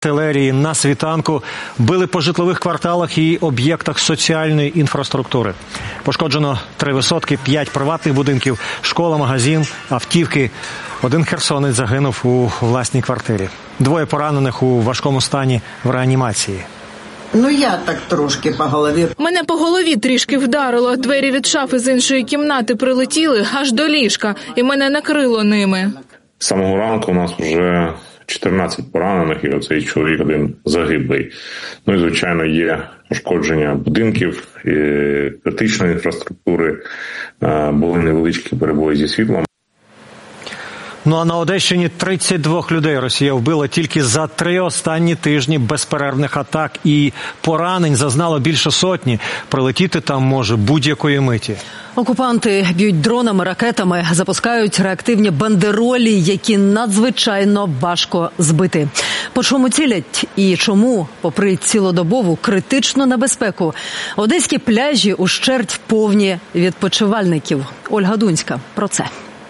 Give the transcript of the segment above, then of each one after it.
артилерії на світанку били по житлових кварталах і об'єктах соціальної інфраструктури. Пошкоджено 3 висотки, 5 приватних будинків, школа, магазин, автівки. Один херсонець загинув у власній квартирі. 2 поранених у важкому стані в реанімації. Я так трошки по голові. Мене по голові трішки вдарило. Двері від шафи з іншої кімнати прилетіли аж до ліжка, і мене накрило ними. З самого ранку у нас вже 14 поранених, і оцей чоловік один загиблий. І, звичайно, є пошкодження будинків, і критичної інфраструктури, були невеличкі перебої зі світлом. А на Одещині 32 людей Росія вбила тільки за 3 останні тижні безперервних атак. І поранень зазнало більше сотні. Прилетіти там може будь-якої миті. Окупанти б'ють дронами, ракетами, запускають реактивні бандеролі, які надзвичайно важко збити. По чому цілять і чому, попри цілодобову критичну небезпеку, одеські пляжі ущерть повні відпочивальників. Ольга Дунська про це.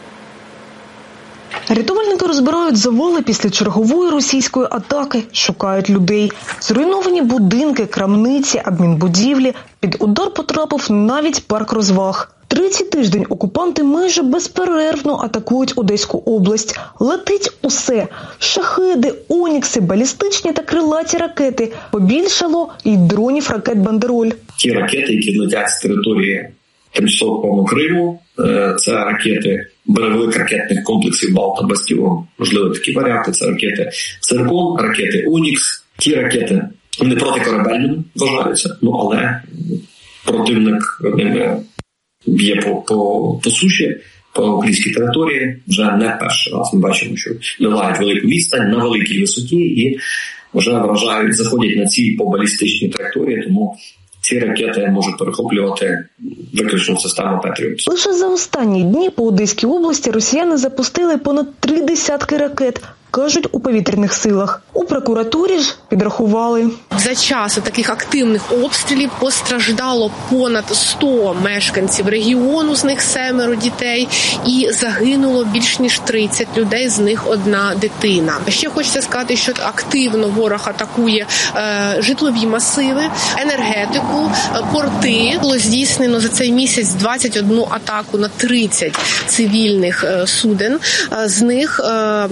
Рятувальники розбирають завали після чергової російської атаки, шукають людей. Зруйновані будинки, крамниці, адмінбудівлі. Під удар потрапив навіть парк розваг. Третій тиждень окупанти майже безперервно атакують Одеську область. Летить усе – шахеди, онікси, балістичні та крилаті ракети. Побільшало і дронів ракет «Бандероль». Ті ракети, які летять з території тимчасового Криму, це ракети бойових ракетних комплексів «Балта», «Бастіон», можливо, такі варіанти, це ракети «Циркон», ракети «Онікс». Ті ракети не протикорабельними вважаються, але противник ними б'є по суші, по українській території вже не перший раз. Ми бачимо, що долають велику відстань на великій висоті і вже вражають, заходять на ціль по балістичній траєкторії, тому ці ракети можуть перехоплювати виключно систему «Петріот». Лише за останні дні по Одеській області росіяни запустили понад 30 ракет, кажуть у повітряних силах. У прокуратурі ж підрахували. За час таких активних обстрілів постраждало понад 100 мешканців регіону, з них 7 дітей, і загинуло більш ніж 30 людей, з них 1 дитина. Ще хочеться сказати, що активно ворог атакує житлові масиви, енергетику, порти. Було здійснено за цей місяць 21 атаку на 30 цивільних суден, з них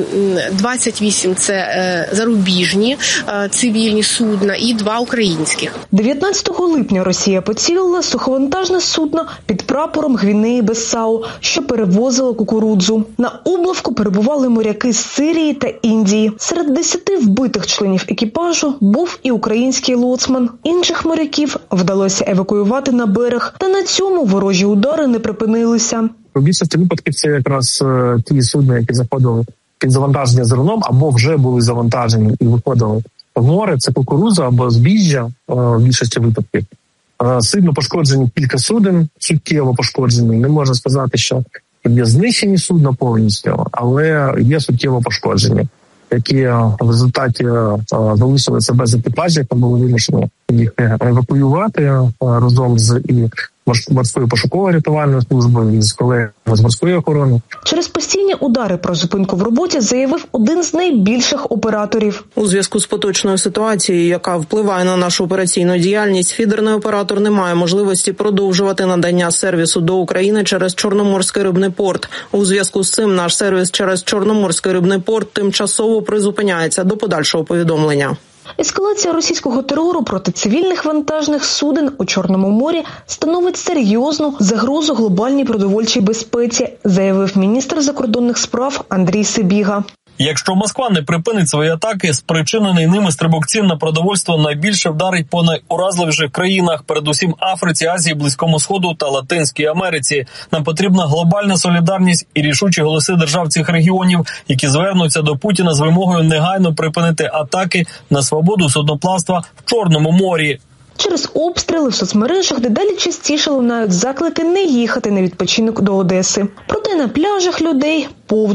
28 – це зарубіжні цивільні судна і 2 українських. 19 липня Росія поцілила суховантажне судно під прапором Гвінеї-Бісау, що перевозило кукурудзу. На облавку перебували моряки з Сирії та Індії. Серед 10 вбитих членів екіпажу був і український лоцман. Інших моряків вдалося евакуювати на берег, та на цьому ворожі удари не припинилися. У більшості випадків це якраз ті судна, які заходили під завантаження зерном або вже були завантажені і виходили в море. Це кукурудза або збіжжя в більшості випадків. Сильно пошкоджені кілька суден, суттєво пошкоджені. Не можна сказати, що є знищені судна повністю, але є суттєво пошкоджені, які в результаті залишилися без екіпажів, які були вимушені їх евакуювати разом з морською пошуковою рятувальною службою, з колегами з морської охорони. Через постійні удари про зупинку в роботі заявив один з найбільших операторів. У зв'язку з поточною ситуацією, яка впливає на нашу операційну діяльність, фідерний оператор не має можливості продовжувати надання сервісу до України через Чорноморський рибний порт. У зв'язку з цим наш сервіс через Чорноморський рибний порт тимчасово призупиняється до подальшого повідомлення. Ескалація російського терору проти цивільних вантажних суден у Чорному морі становить серйозну загрозу глобальній продовольчій безпеці, заявив міністр закордонних справ Андрій Сибіга. Якщо Москва не припинить свої атаки, спричинений ними стрибок цін на продовольство найбільше вдарить по найуразливіших країнах, передусім Африці, Азії, Близькому Сходу та Латинській Америці. Нам потрібна глобальна солідарність і рішучі голоси держав цих регіонів, які звернуться до Путіна з вимогою негайно припинити атаки на свободу судноплавства в Чорному морі. Через обстріли в соцмережах дедалі частіше лунають заклики не їхати на відпочинок до Одеси. Проте на пляжах людей повно.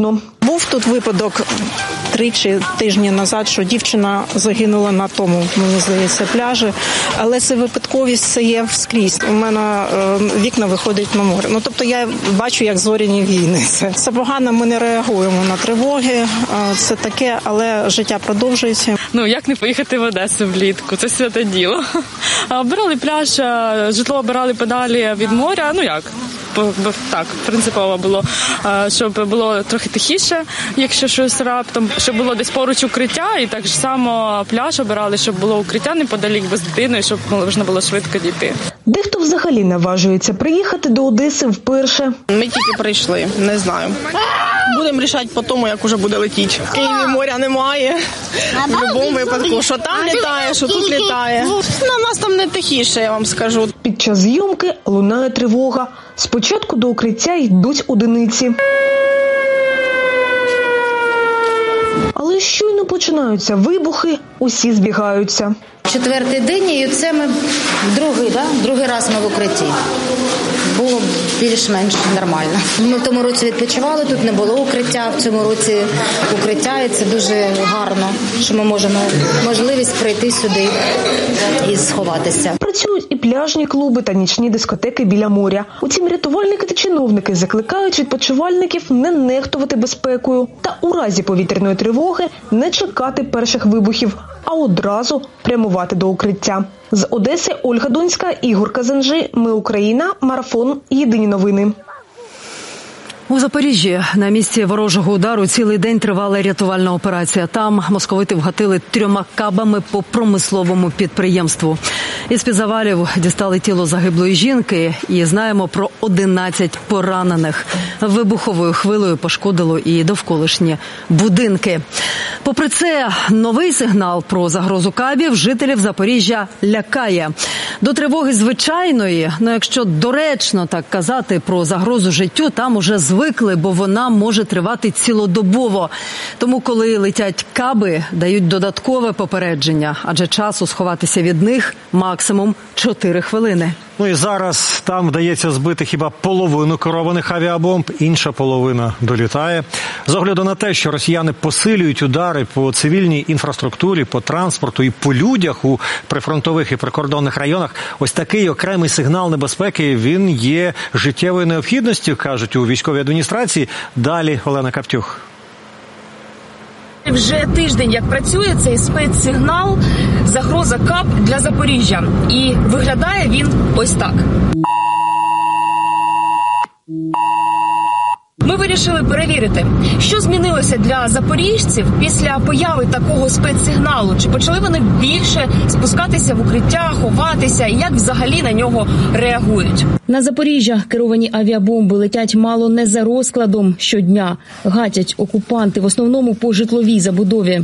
Був тут випадок 3 тижні назад, що дівчина загинула на тому, мені здається, пляжі. Але це випадковість, це є скрізь. У мене вікна виходять на море. Тобто я бачу, як зоряні війни. Це погано, ми не реагуємо на тривоги. Це таке, але життя продовжується. Як не поїхати в Одесу влітку? Це святе діло. Обирали пляж, житло обирали подалі від моря. Так, принципово було, щоб було трохи тихіше, якщо щось раптом, щоб було десь поруч укриття, і так само пляж обирали, щоб було укриття неподалік без дитини, щоб можна було швидко дійти. Дехто взагалі наважується приїхати до Одеси вперше. Ми тільки прийшли, не знаю. Будемо рішати по тому, як уже буде летіти. В Києві моря немає. В будь-якому випадку, що там літає, що тут літає. На нас там не тихіше, я вам скажу. Під час зйомки лунає тривога. Спочатку до укриття йдуть одиниці. Але щойно починаються вибухи, усі збігаються. 4-й день, і це ми другий раз ми в укритті. Було більш-менш нормально. Ми в тому році відпочивали, тут не було укриття, в цьому році укриття, і це дуже гарно, що ми можемо можливість прийти сюди і сховатися. Працюють і пляжні клуби та нічні дискотеки біля моря. Утім, рятувальники та чиновники закликають відпочивальників не нехтувати безпекою та у разі повітряної тривоги не чекати перших вибухів, а одразу прямувати до укриття. З Одеси Ольга Донська, Ігор Казанжи. Ми Україна. Марафон. Єдині новини. У Запоріжжі на місці ворожого удару цілий день тривала рятувальна операція. Там московити вгатили 3 кабами по промисловому підприємству. Із-під завалів дістали тіло загиблої жінки і знаємо про 11 поранених. Вибуховою хвилею пошкодило і довколишні будинки. Попри це, новий сигнал про загрозу кабів жителів Запоріжжя лякає. До тривоги звичайної, якщо доречно так казати про загрозу життю, там уже звикли, бо вона може тривати цілодобово. Тому, коли летять каби, дають додаткове попередження, адже часу сховатися від них максимум 4 хвилини. І зараз там вдається збити хіба половину керованих авіабомб, інша половина долітає. З огляду на те, що росіяни посилюють удари по цивільній інфраструктурі, по транспорту і по людях у прифронтових і прикордонних районах, ось такий окремий сигнал небезпеки, він є життєвою необхідністю, кажуть у військовій адміністрації. Далі Олена Каптюх. Вже тиждень, як працює цей спецсигнал «Загроза КАБ» для Запоріжжя. І виглядає він ось так. Ми вирішили перевірити, що змінилося для запоріжців після появи такого спецсигналу. Чи почали вони більше спускатися в укриття, ховатися, і як взагалі на нього реагують? На Запоріжжя керовані авіабомби летять мало не за розкладом щодня. Гатять окупанти в основному по житловій забудові.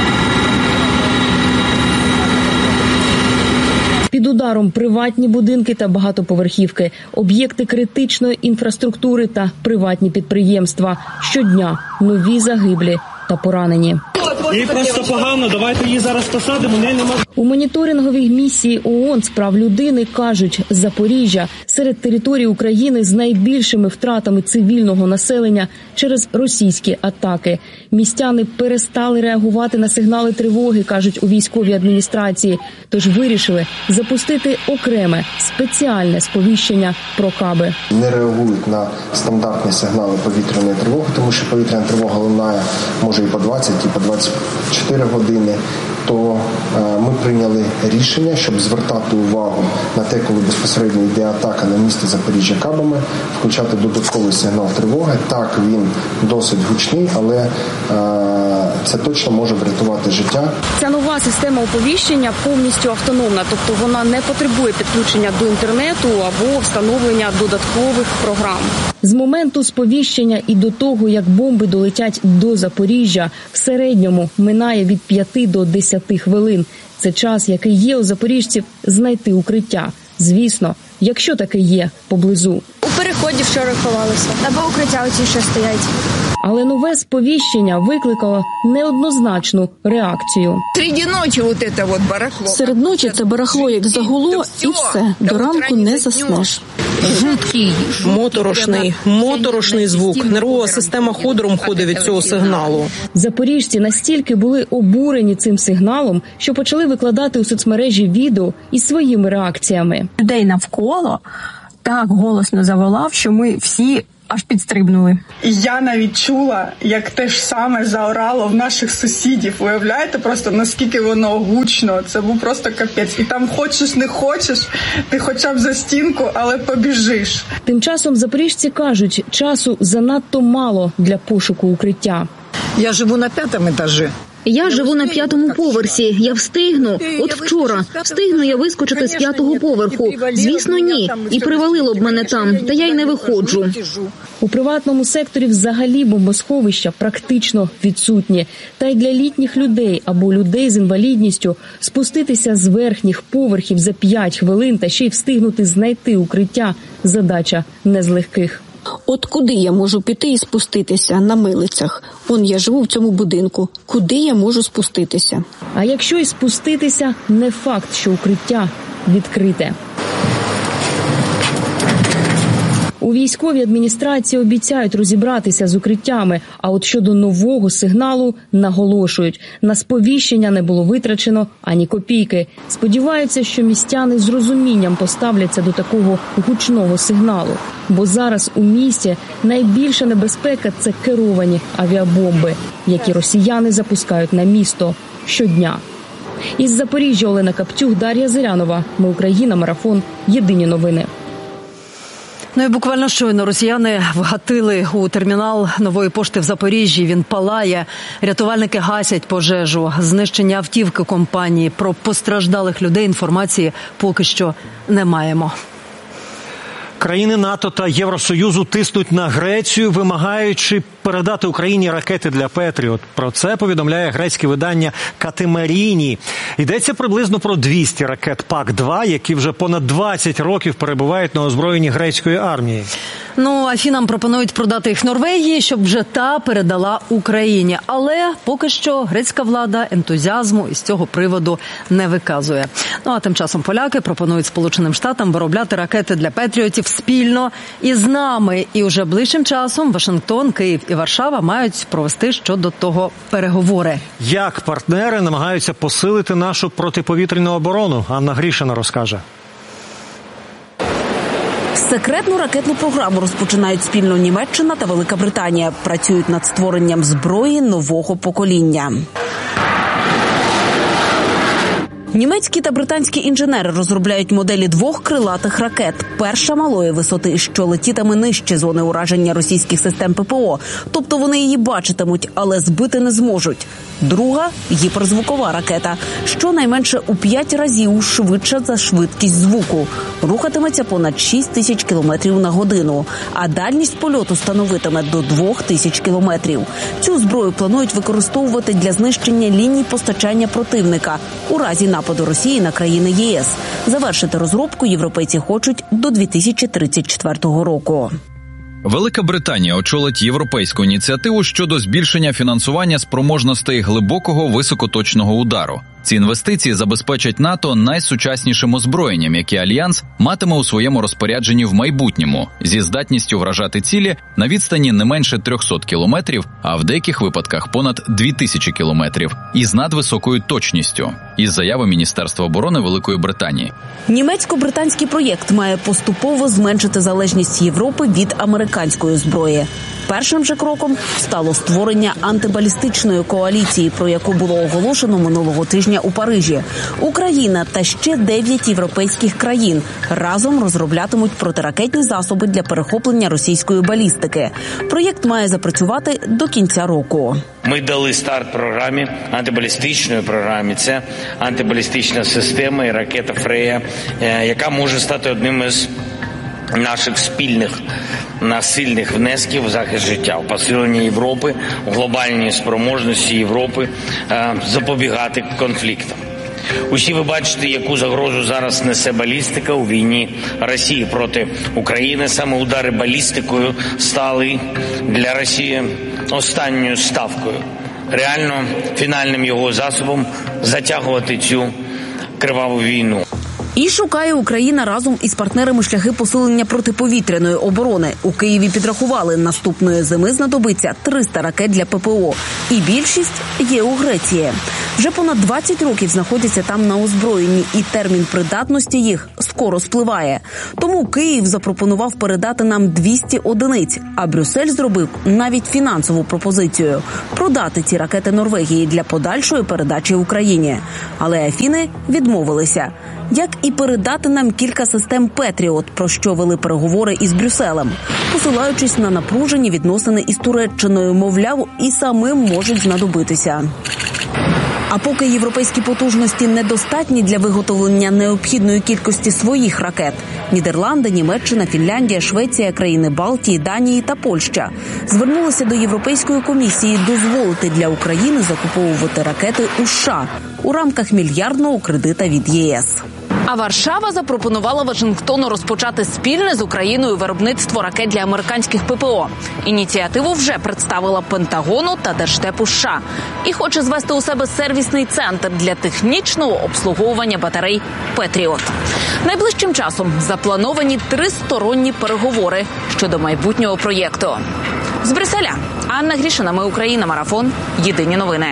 Під ударом приватні будинки та багатоповерхівки, об'єкти критичної інфраструктури та приватні підприємства. Щодня нові загиблі та поранені. Їй просто погано, давайте її зараз посадимо, У моніторинговій місії ООН з прав людини кажуть, Запоріжжя серед територій України з найбільшими втратами цивільного населення через російські атаки. Містяни перестали реагувати на сигнали тривоги, кажуть у військовій адміністрації, тож вирішили запустити окреме спеціальне сповіщення про каби. Не реагують на стандартні сигнали повітряної тривоги, тому що повітряна тривога лунає може і по 20, і по 24 години. То ми прийняли рішення, щоб звертати увагу на те, коли безпосередньо йде атака на місто Запоріжжя кабами, включати додатковий сигнал тривоги. Так, він досить гучний, але це точно може врятувати життя. Ця нова система оповіщення повністю автономна, тобто вона не потребує підключення до інтернету або встановлення додаткових програм. З моменту сповіщення і до того, як бомби долетять до Запоріжжя, в середньому минає від 5 до 10 хвилин. Це час, який є у запоріжців знайти укриття. Звісно, якщо таке є поблизу. У переході вчора ховалися. Або укриття оці, що стоять. Але нове сповіщення викликало неоднозначну реакцію. Серед ночі це барахло як загуло, і все, до ранку не заснеш. Жуткий, моторошний звук. Нервова система ходором ходить від цього сигналу. Запоріжці настільки були обурені цим сигналом, що почали викладати у соцмережі відео із своїми реакціями. Людей навколо так голосно заволав, що ми всі аж підстрибнули. Я навіть чула, як те ж саме заорало в наших сусідів. Уявляєте просто, наскільки воно гучно. Це був просто капець. І там хочеш, не хочеш, ти хоча б за стінку, але побіжиш. Тим часом запоріжці кажуть, часу занадто мало для пошуку укриття. Я живу на 5-му етажі. Я живу на 5-му поверсі. Я встигну. От вчора. Встигну я вискочити з 5-го поверху. Звісно, ні. І привалило б мене там. Та я й не виходжу. У приватному секторі взагалі бомбосховища практично відсутні. Та й для літніх людей або людей з інвалідністю спуститися з верхніх поверхів за 5 хвилин та ще й встигнути знайти укриття – задача не з легких. От куди я можу піти і спуститися? На Милицях. Я живу в цьому будинку. Куди я можу спуститися? А якщо і спуститися, не факт, що укриття відкрите. У військовій адміністрації обіцяють розібратися з укриттями, а от щодо нового сигналу наголошують. На сповіщення не було витрачено ані копійки. Сподіваються, що містяни з розумінням поставляться до такого гучного сигналу. Бо зараз у місті найбільша небезпека – це керовані авіабомби, які росіяни запускають на місто щодня. Із Запоріжжя Олена Каптюх, Дар'я Зирянова. Ми Україна. Марафон. Єдині новини. Ну і буквально щойно росіяни вгатили у термінал Нової пошти в Запоріжжі. Він палає. Рятувальники гасять пожежу. Знищення автівки компанії. Про постраждалих людей інформації поки що не маємо. Країни НАТО та Євросоюзу тиснуть на Грецію, вимагаючи передати Україні ракети для Петріот. Про це повідомляє грецьке видання Катемаріні. Йдеться приблизно про 200 ракет ПАК-2, які вже понад 20 років перебувають на озброєнні грецької армії. Ну, Афінам пропонують продати їх Норвегії, щоб вже та передала Україні. Але поки що грецька влада ентузіазму із цього приводу не виказує. Ну, а тим часом поляки пропонують Сполученим Штатам виробляти ракети для Петріотів спільно із нами. І уже ближчим часом Вашингтон, Київ і Варшава мають провести щодо того переговори. Як партнери намагаються посилити нашу протиповітряну оборону? Анна Грішина розкаже. Секретну ракетну програму розпочинають спільно Німеччина та Велика Британія. Працюють над створенням зброї нового покоління. Німецькі та британські інженери розробляють моделі 2 крилатих ракет. Перша малої висоти, що летітиме нижче зони ураження російських систем ППО. Тобто вони її бачитимуть, але збити не зможуть. Друга – гіперзвукова ракета, що найменше у 5 разів швидша за швидкість звуку. Рухатиметься понад 6 тисяч кілометрів на годину, а дальність польоту становитиме до 2 тисяч кілометрів. Цю зброю планують використовувати для знищення ліній постачання противника у разі нападу Росії на країни ЄС. Завершити розробку європейці хочуть до 2034 року. Велика Британія очолить європейську ініціативу щодо збільшення фінансування спроможностей глибокого високоточного удару. Ці інвестиції забезпечать НАТО найсучаснішим озброєнням, яке Альянс матиме у своєму розпорядженні в майбутньому, зі здатністю вражати цілі на відстані не менше 300 кілометрів, а в деяких випадках понад 2000 кілометрів, і з надвисокою точністю, із заяви Міністерства оборони Великої Британії. Німецько-британський проєкт має поступово зменшити залежність Європи від американської зброї. Першим же кроком стало створення антибалістичної коаліції, про яку було оголошено минулого тижня у Парижі. Україна та ще 9 європейських країн разом розроблятимуть протиракетні засоби для перехоплення російської балістики. Проєкт має запрацювати до кінця року. Ми дали старт програмі, антибалістичної програмі. Це антибалістична система і ракета «Фрея», яка може стати одним із наших спільних насильних внесків в захист життя, в посилення Європи, в глобальній спроможності Європи запобігати конфліктам. Усі ви бачите, яку загрозу зараз несе балістика у війні Росії проти України. Саме удари балістикою стали для Росії останньою ставкою, реально фінальним його засобом затягувати цю криваву війну. І шукає Україна разом із партнерами шляхи посилення протиповітряної оборони. У Києві підрахували, наступної зими знадобиться 300 ракет для ППО. І більшість є у Греції. Вже понад 20 років знаходяться там на озброєнні, і термін придатності їх скоро спливає. Тому Київ запропонував передати нам 200 одиниць, а Брюссель зробив навіть фінансову пропозицію – продати ці ракети Норвегії для подальшої передачі Україні. Але Афіни відмовилися. Як і передати нам кілька систем «Петріот», про що вели переговори із Брюсселем, посилаючись на напружені відносини із Туреччиною, мовляв, і самим можуть знадобитися. А поки європейські потужності недостатні для виготовлення необхідної кількості своїх ракет – Нідерланди, Німеччина, Фінляндія, Швеція, країни Балтії, Данії та Польща звернулися до Європейської комісії дозволити для України закуповувати ракети у США у рамках мільярдного кредита від ЄС. А Варшава запропонувала Вашингтону розпочати спільне з Україною виробництво ракет для американських ППО. Ініціативу вже представила Пентагону та Держдепу США. І хоче звести у себе сервісний центр для технічного обслуговування батарей «Петріот». Найближчим часом заплановані тристоронні переговори щодо майбутнього проєкту. З Брюсселя Анна Грішина, Ми Україна, Марафон. Єдині новини.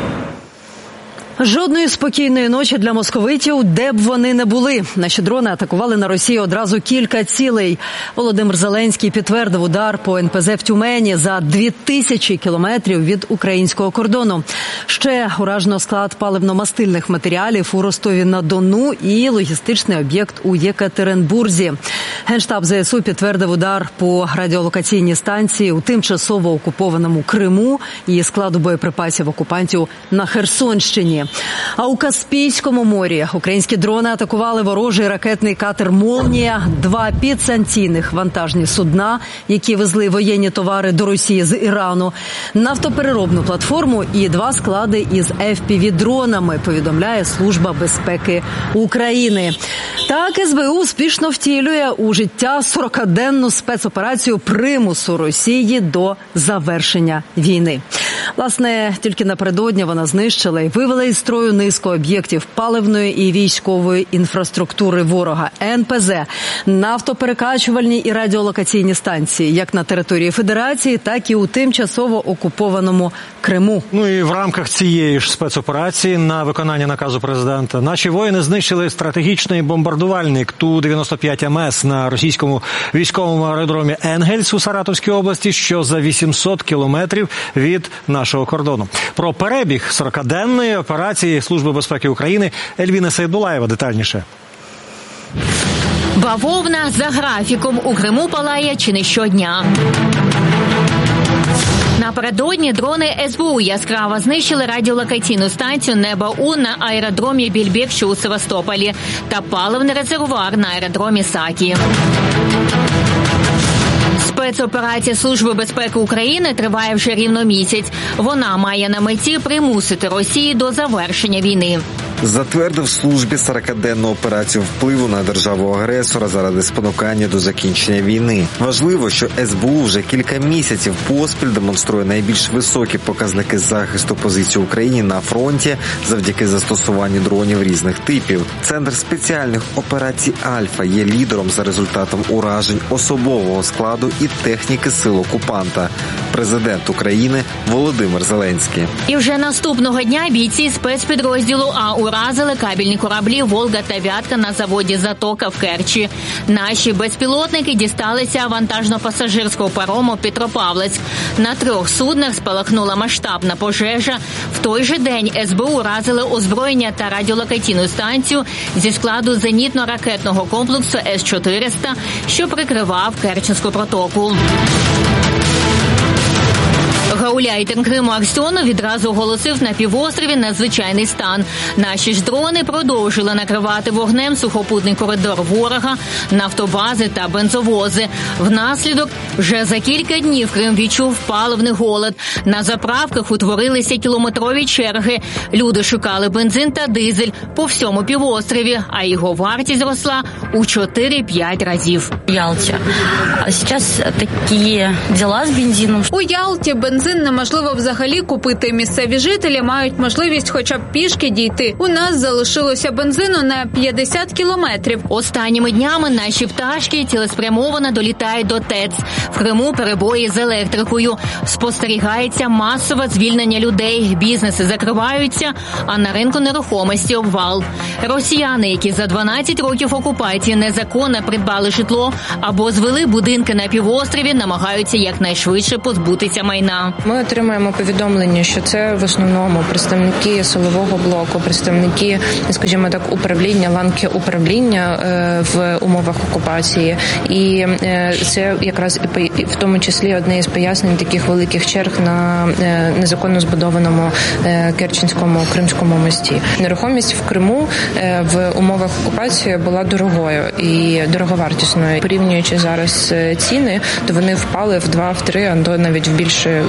Жодної спокійної ночі для московитів, де б вони не були. Наші дрони атакували на Росію одразу кілька цілей. Володимир Зеленський підтвердив удар по НПЗ в Тюмені за 2000 кілометрів від українського кордону. Ще уражено склад паливно-мастильних матеріалів у Ростові-на-Дону і логістичний об'єкт у Єкатеринбурзі. Генштаб ЗСУ підтвердив удар по радіолокаційній станції у тимчасово окупованому Криму і складу боєприпасів окупантів на Херсонщині. А у Каспійському морі українські дрони атакували ворожий ракетний катер «Молнія», 2 підсанкційних вантажні судна, які везли воєнні товари до Росії з Ірану, нафтопереробну платформу і 2 склади із FPV-дронами, повідомляє Служба безпеки України. Так, СБУ успішно втілює у життя 40-денну спецоперацію примусу Росії до завершення війни. Власне, тільки напередодні вона знищила і вивела із строю низку об'єктів паливної і військової інфраструктури ворога, НПЗ, нафтоперекачувальні і радіолокаційні станції, як на території Федерації, так і у тимчасово окупованому Криму. Ну і в рамках цієї ж спецоперації на виконання наказу президента наші воїни знищили стратегічний бомбардувальник Ту-95МС на російському військовому аеродромі Енгельс у Саратовській області, що за 800 кілометрів від нашого кордону. Про перебіг 40-денної операції Служби безпеки України Ельвіна Сейдулаєва детальніше. Бавовна за графіком у Криму палає чи не щодня. Напередодні дрони СБУ яскраво знищили радіолокаційну станцію «Неба-У» на аеродромі Більбек, що у Севастополі, та паливний резервуар на аеродромі Сакі. Спецоперація Служби безпеки України триває вже рівно місяць. Вона має на меті примусити Росію до завершення війни. Затвердив службі 40-денну операцію впливу на державу-агресора заради спонукання до закінчення війни. Важливо, що СБУ вже кілька місяців поспіль демонструє найбільш високі показники захисту позицій України на фронті завдяки застосуванню дронів різних типів. Центр спеціальних операцій «Альфа» є лідером за результатом уражень особового складу і техніки сил окупанта. Президент України Володимир Зеленський. І вже наступного дня бійці спецпідрозділу А уразили кабельні кораблі «Волга» та «Вятка» на заводі «Затока» в Керчі. Наші безпілотники дісталися вантажно-пасажирського парому «Петропавловськ». На 3 суднах спалахнула масштабна пожежа. В той же день СБУ уразили озброєння та радіолокаційну станцію зі складу зенітно-ракетного комплексу С-400, що прикривав Керченську протоку. Гауляйтер Криму Аксьонов відразу оголосив на півострові надзвичайний стан. Наші ж дрони продовжили накривати вогнем сухопутний коридор ворога, нафтобази та бензовози. Внаслідок вже за кілька днів Крим відчув паливний голод. На заправках утворилися кілометрові черги. Люди шукали бензин та дизель по всьому півострові, а його вартість зросла у 4-5 разів. Ялте. А зараз такі діла з бензином. У Ялті бензин бензин неможливо взагалі купити. Місцеві жителі мають можливість хоча б пішки дійти. У нас залишилося бензину на 50 кілометрів. Останніми днями наші пташки цілеспрямовано долітають до ТЕЦ. В Криму перебої з електрикою. Спостерігається масове звільнення людей. Бізнеси закриваються, а на ринку нерухомості обвал. Росіяни, які за 12 років окупації незаконно придбали житло або звели будинки на півострові, намагаються якнайшвидше позбутися майна. Ми отримаємо повідомлення, що це в основному представники силового блоку, представники, скажімо так, управління, ланки управління в умовах окупації. І це якраз в тому числі одне із пояснень таких великих черг на незаконно збудованому Керченському, Кримському мості. Нерухомість в Криму в умовах окупації була дорогою і дороговартісною. Порівнюючи зараз ціни, то вони впали в 2-3, а то навіть в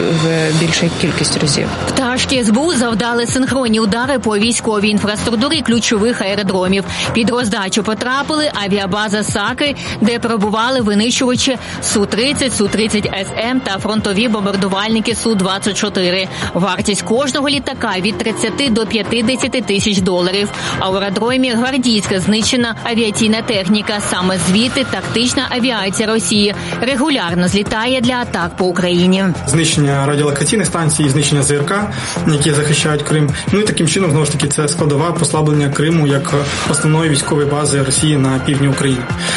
більшу кількість разів. Пташки СБУ завдали синхронні удари по військовій інфраструктурі ключових аеродромів. Під роздачу потрапили авіабаза Саки, де перебували винищувачі Су-30, Су-30СМ та фронтові бомбардувальники Су-24. Вартість кожного літака від 30 до 50 тисяч доларів. А в аеродромі Гвардійська знищена авіаційна техніка. Саме звідти тактична авіація Росії регулярно злітає для атак по Україні. Знищення радіолокаційних станцій, знищення ЗРК, які захищають Крим. Ну і таким чином, знову ж таки, це складова послаблення Криму як основної військової бази Росії на півдні України.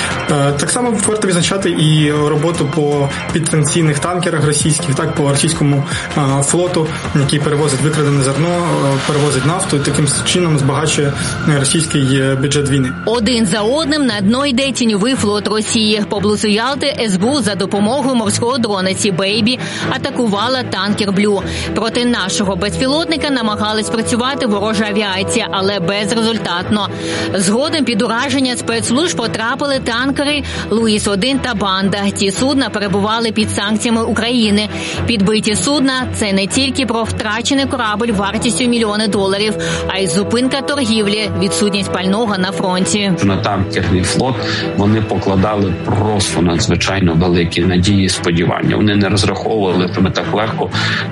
Так само варто відзначати і роботу по підсанкційних танкерах російських, так, по російському флоту, який перевозить викрадене зерно, перевозить нафту і таким чином збагачує російський бюджет війни. Один за одним на дно йде тіньовий флот Росії. Поблизу Ялти СБУ за допомогою морського дрона Сі-Бейбі атакувала танкер «Блю». Проти нашого безпілотника намагалась працювати ворожа авіація, але безрезультатно. Згодом під ураження спецслужб потрапили танкери «Луїс-1» та «Банда». Ці судна перебували під санкціями України. Підбиті судна – це не тільки про втрачений корабль вартістю мільйони доларів, а й зупинка торгівлі, відсутність пального на фронті. На танкерний флот вони покладали просто надзвичайно великі надії і сподівання. Вони не розраховували, що ми так легко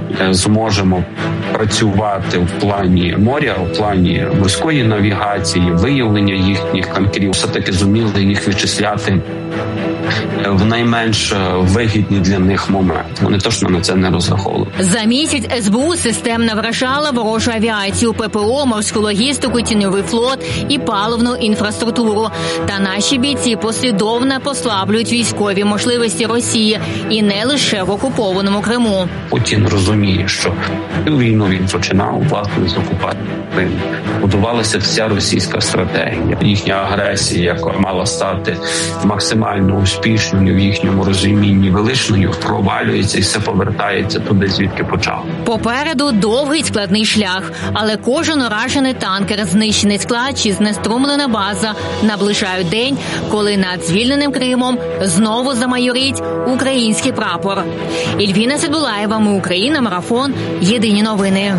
зможемо працювати в плані моря, в плані морської навігації, виявлення їхніх танкерів. Все-таки зуміли їх вичисляти в найменш вигідні для них моменти. Вони точно на це не розраховували. За місяць СБУ системно вражала ворожу авіацію, ППО, морську логістику, тіньовий флот і паливну інфраструктуру. Та наші бійці послідовно послаблюють військові можливості Росії і не лише в окупованому Криму. Путін розуміє, що війну він починав, власне, з окупації Криму. Будувалася вся російська стратегія. Їхня агресія, яка мала стати максимально успішною в їхньому розумінні, величною, провалюється і все повертається туди, звідки почав. Попереду довгий складний шлях, але кожен уражений танкер, знищений склад чи знеструмлена база наближають день, коли над звільненим Кримом знову замайорить український прапор. Ільвіна Сидбулаєва, Ми Україна, Марафон, Єдині новини.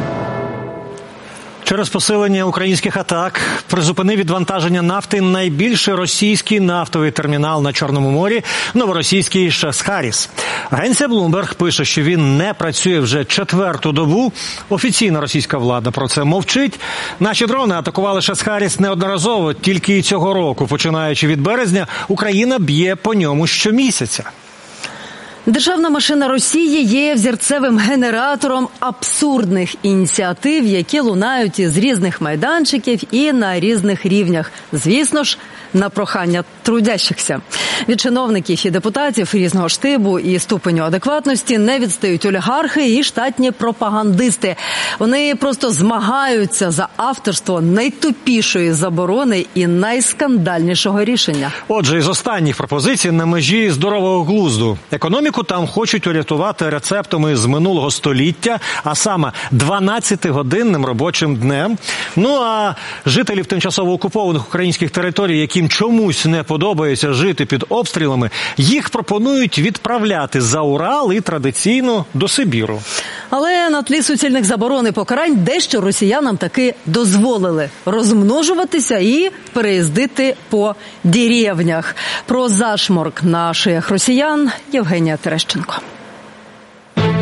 Через посилення українських атак призупинив відвантаження нафти найбільший російський нафтовий термінал на Чорному морі – новоросійський Шахтарис. Агенція Bloomberg пише, що він не працює вже 4-ту добу. Офіційна російська влада про це мовчить. Наші дрони атакували Шахтарис неодноразово, тільки і цього року. Починаючи від березня, Україна б'є по ньому щомісяця. Державна машина Росії є взірцевим генератором абсурдних ініціатив, які лунають із різних майданчиків і на різних рівнях. Звісно ж, на прохання трудящихся. Від чиновників і депутатів різного штибу і ступеню адекватності не відстають олігархи і штатні пропагандисти. Вони просто змагаються за авторство найтупішої заборони і найскандальнішого рішення. Отже, із останніх пропозицій на межі здорового глузду. Економіку там хочуть урятувати рецептами з минулого століття, а саме 12-годинним робочим днем. Ну а жителів тимчасово окупованих українських територій, яким чомусь не подобається жити під обстрілами, їх пропонують відправляти за Урал і традиційно до Сибіру. Але на тлі суцільних заборон і покарань дещо росіянам таки дозволили розмножуватися і переїздити по деревнях. Про зашморк на шиях росіян Євгенія Терещенко.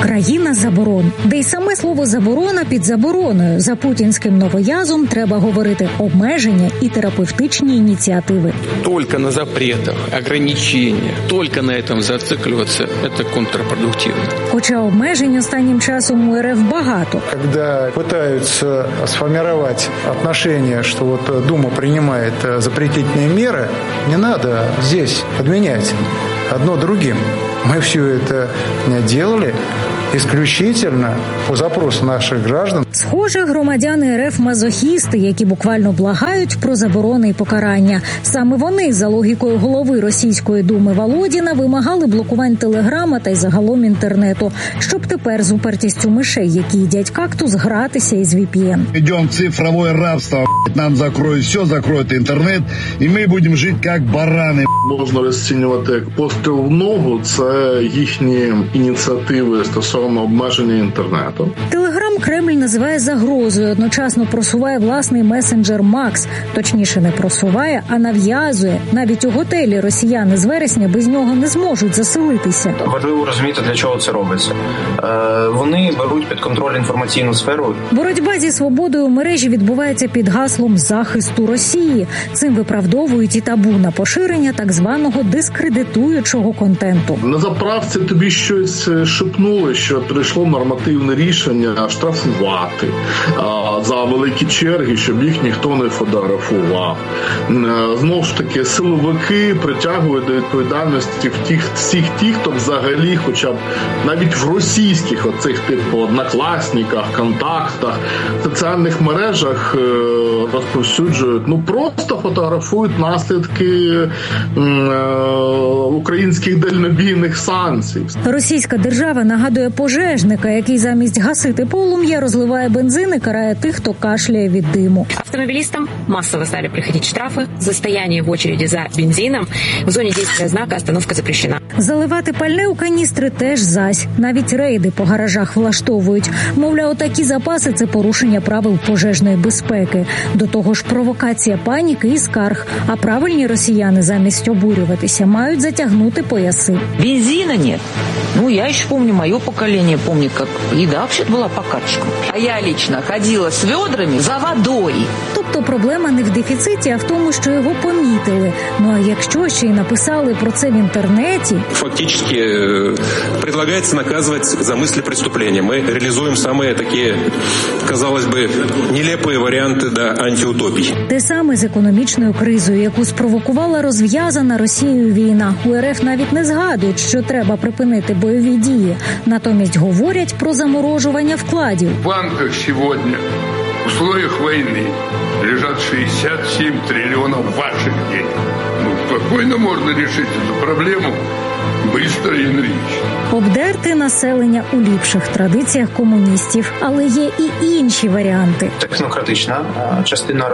Країна заборон, де й саме слово «заборона» під забороною. За путінським новоязом треба говорити обмеження і терапевтичні ініціативи. Тільки на запретах, ограничення, тільки на цьому зацикливатися – це контрпродуктивно. Хоча обмежень останнім часом у РФ багато. Коли намагаються сформувати відношення, що вот Дума приймає запретительні міри, не треба здесь підміняти одно другим. Мы все это делали исключительно по запросу наших граждан. Схоже, громадяни РФ мазохісти, які буквально благають про заборони і покарання. Саме вони, за логікою голови Російської думи Володіна, вимагали блокувань телеграма та й загалом інтернету, щоб тепер з упертістю мишей, які їдять кактус, гратися із VPN. Йдемо в цифрове рабство, нам закроють все, закроють інтернет, і ми будемо жити як барани. Можна розцінювати як постріл в ногу, це їхні ініціативи стосовно обмеження інтернету. Телеграм Кремль називає загрозою, одночасно просуває власний месенджер Макс. Точніше, не просуває, а нав'язує. Навіть у готелі росіяни з вересня без нього не зможуть заселитися. Важливо розуміти, для чого це робиться. Вони беруть під контроль інформаційну сферу. Боротьба зі свободою в мережі відбувається під гаслом захисту Росії. Цим виправдовують і табу на поширення так званого дискредитуючого контенту. На заправці тобі щось шепнули, що прийшло нормативне рішення штрафувати за великі черги, щоб їх ніхто не фотографував. Знову ж таки, силовики притягують до відповідальності всіх тих, хто взагалі, хоча б навіть в російських оцих типу однокласниках, контактах, соціальних мережах розповсюджують, просто фотографують наслідки українських дальнобійних санкцій. Російська держава нагадує пожежника, який замість гасити полум'я розливає бензин і карає тих, хто кашляє від диму. Автомобилистам массово стали приходить штрафы за стояние в очереди за бензином. В зоне действия знака остановка запрещена. Заливати пальне у каністри теж зась. Навіть рейди по гаражах влаштовують. Мовляв, такі запаси – це порушення правил пожежної безпеки. До того ж, провокація паніки і скарг. А правильні росіяни замість обурюватися мають затягнути пояси. Бензина нет. Я еще помню, мое поколение помнит, как еда вообще была по карточкам. А я лично ходила с ведрами за водой. Тобто проблема не в дефіциті, а в тому, що його помітили. А якщо ще й написали про це в інтернеті... Фактически предлагается наказывать за мысли преступления. Мы реализуем самые такие, казалось бы, нелепые варианты антиутопій. Те саме з економічною кризою, яку спровокувала розв'язана Росією війна. У РФ навіть не згадують, що треба припинити бойові дії. Натомість говорять про заморожування вкладів. В банках сьогодні в условиях війни лежать 67 триллионов ваших денег. Спокійно можна вирішити цю проблему швидко і енергічно. Обдерти населення у ліпших традиціях комуністів, але є і інші варіанти. Технократична частина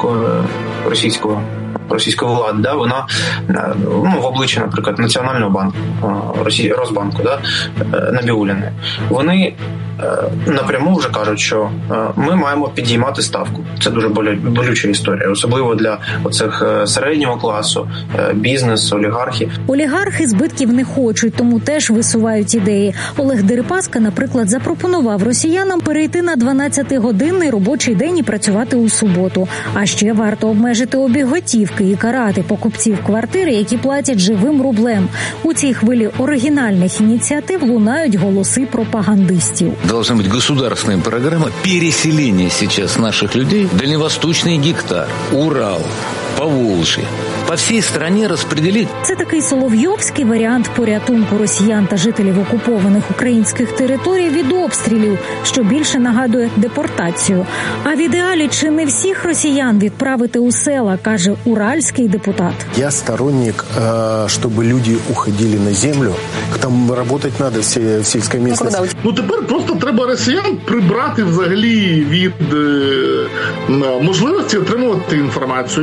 російської влади, вона в обличчі, наприклад, Національного банку, Росбанку, Набіуліни. Вони напряму вже кажуть, що ми маємо підіймати ставку. Це дуже болюча історія, особливо для оцих середнього класу, бізнес, олігархів. Олігархи збитків не хочуть, тому теж висувають ідеї. Олег Дерипаска, наприклад, запропонував росіянам перейти на 12-годинний робочий день і працювати у суботу. А ще варто обмежити обіг готівки і карати покупців квартири, які платять живим рублем. У цій хвилі оригінальних ініціатив лунають голоси пропагандистів. Должна быть государственная программа переселения сейчас наших людей в Дальневосточный гектар, Урал, Поволжье. По всій стране розподілити. Це такий соловйовський варіант порятунку росіян та жителів окупованих українських територій від обстрілів, що більше нагадує депортацію. А в ідеалі чи не всіх росіян відправити у села, каже уральський депутат. Я сторонник, щоб люди уходили на землю. Там працювати треба в сільській місцевості. Тепер просто треба росіян прибрати взагалі від можливості отримувати інформацію від інтернету.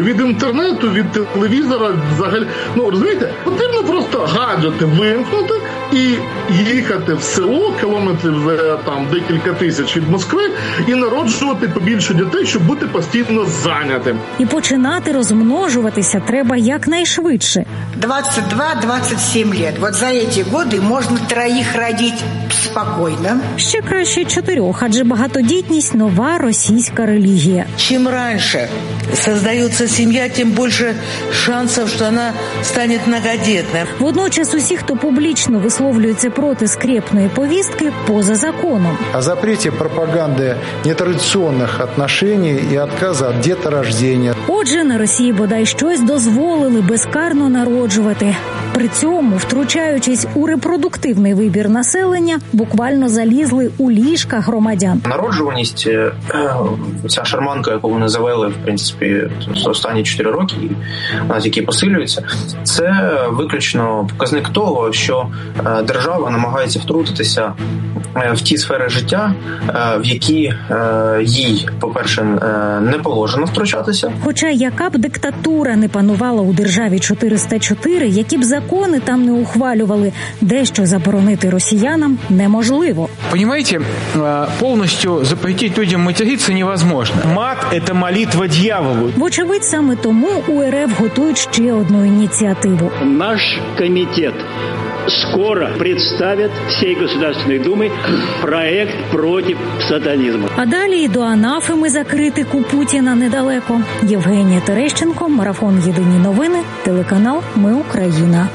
інтернету, від телевізора, взагалі. Розумієте, потрібно просто гаджети вимкнути і їхати в село, кілометрів там декілька тисяч від Москви, і народжувати побільше дітей, щоб бути постійно зайнятим. І починати розмножуватися треба якнайшвидше. 22-27 лет. Вот за эти годы можно 3 родить спокойно. Ще краще 4, адже багатодітність – нова російська релігія. Чем раньше создается семья, тем больше шансов, что она станет многодетной. Водночас усі, хто публічно висловлюється проти скрєпної повістки, поза законом. О запрете пропаганды нетрадиционных отношений и отказа от деторождения. Отже, на Росії бодай щось дозволили безкарно народжувати. При цьому, втручаючись у репродуктивний вибір населення, буквально залізли у ліжка громадян. Народжуваність, ця шарманка, яку вони завели, в принципі, останні 4 роки, вона тільки посилюється, це виключно показник того, що держава намагається втрутитися в ті сфери життя, в які їй, по-перше, не положено втручатися. Хоча яка б диктатура не панувала у державі 404, які б закони там не ухвалювали, дещо заборонити росіянам неможливо. Понимаете, полностью запретить людям материться невозможно. Мат – это молитва дьяволу. Вочевидь, саме тому у РФ готують ще одну ініціативу. Наш комитет скоро представит всей Государственной Думы проект против сатанизма. А далі і до анафеми за критику Путіна недалеко. Євгенія Терещенко, марафон «Єдині новини», телеканал «Ми Україна».